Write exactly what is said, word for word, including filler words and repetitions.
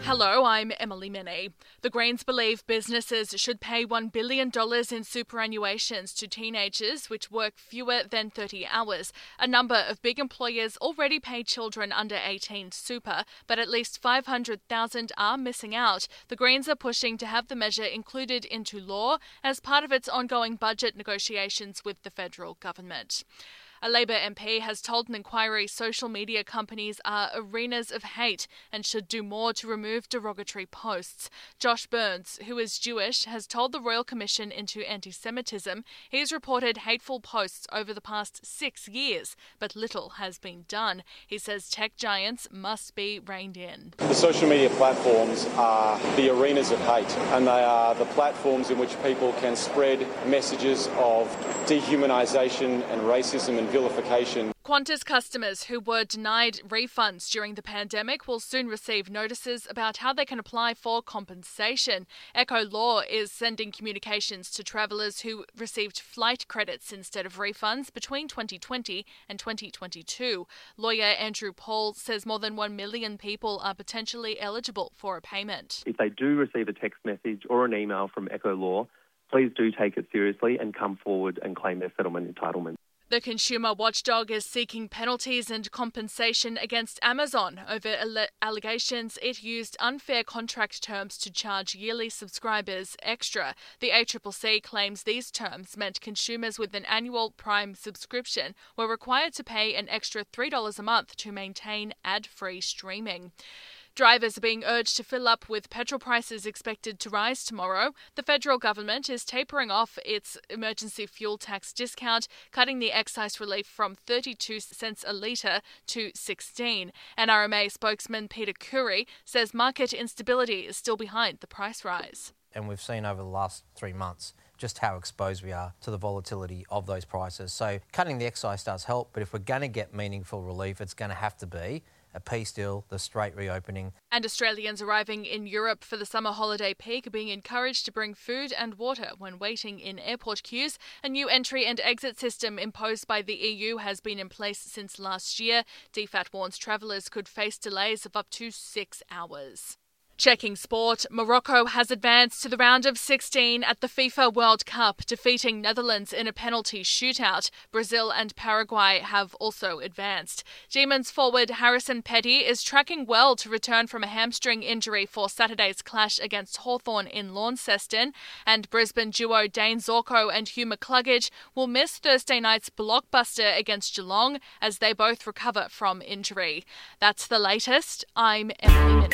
Hello, I'm Emily Minnie. The Greens believe businesses should pay one billion dollars in superannuations to teenagers which work fewer than thirty hours. A number of big employers already pay children under eighteen super, but at least five hundred thousand are missing out. The Greens are pushing to have the measure included into law as part of its ongoing budget negotiations with the federal government. A Labor M P has told an inquiry social media companies are arenas of hate and should do more to remove derogatory posts. Josh Burns, who is Jewish, has told the Royal Commission into Anti-Semitism he's reported hateful posts over the past six years, but little has been done. He says tech giants must be reined in. The social media platforms are the arenas of hate, and they are the platforms in which people can spread messages of dehumanisation and racism and vilification. Qantas customers who were denied refunds during the pandemic will soon receive notices about how they can apply for compensation. Echo Law is sending communications to travellers who received flight credits instead of refunds between twenty twenty and twenty twenty-two. Lawyer Andrew Paul says more than one million people are potentially eligible for a payment. If they do receive a text message or an email from Echo Law, please do take it seriously and come forward and claim their settlement entitlement. The consumer watchdog is seeking penalties and compensation against Amazon over alle- allegations it used unfair contract terms to charge yearly subscribers extra. The A C C C claims these terms meant consumers with an annual Prime subscription were required to pay an extra three dollars a month to maintain ad-free streaming. Drivers are being urged to fill up with petrol prices expected to rise tomorrow. The federal government is tapering off its emergency fuel tax discount, cutting the excise relief from thirty-two cents a litre to sixteen. N R M A spokesman Peter Curry says market instability is still behind the price rise. And we've seen over the last three months just how exposed we are to the volatility of those prices. So cutting the excise does help, but if we're going to get meaningful relief, it's going to have to be a peace deal, the straight reopening. And Australians arriving in Europe for the summer holiday peak are being encouraged to bring food and water when waiting in airport queues. A new entry and exit system imposed by the E U has been in place since last year. D FAT warns travellers could face delays of up to six hours. Checking sport, Morocco has advanced to the round of sixteen at the FIFA World Cup, defeating Netherlands in a penalty shootout. Brazil and Paraguay have also advanced. Demons forward Harrison Petty is tracking well to return from a hamstring injury for Saturday's clash against Hawthorn in Launceston, and Brisbane duo Dane Zorko and Hugh McCluggage will miss Thursday night's blockbuster against Geelong as they both recover from injury. That's the latest. I'm Emily Minnie.